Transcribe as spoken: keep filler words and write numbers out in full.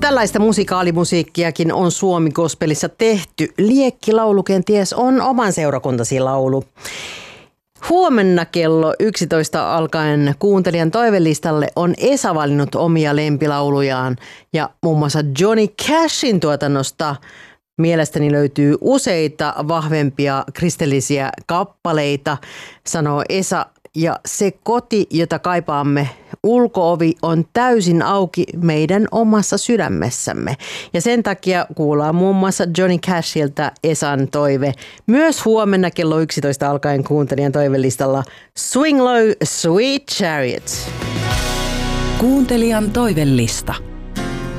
tällaista musikaalimusiikkiakin on Suomi Gospelissa tehty. Liekkilaulu kenties on oman seurakuntasi laulu. Huomenna kello yksitoista alkaen kuuntelijan toivelistalle on Esa valinnut omia lempilaulujaan ja muun muassa Johnny Cashin tuotannosta mielestäni löytyy useita vahvempia kristillisiä kappaleita, sanoo Esa. Ja se koti, jota kaipaamme, ulko-ovi on täysin auki meidän omassa sydämessämme. Ja sen takia kuullaan muun muassa Johnny Cashilta Esan toive. Myös huomenna kello yksitoista alkaen kuuntelijan toivelistalla Swing Low, Sweet Chariot. Kuuntelijan toivelista.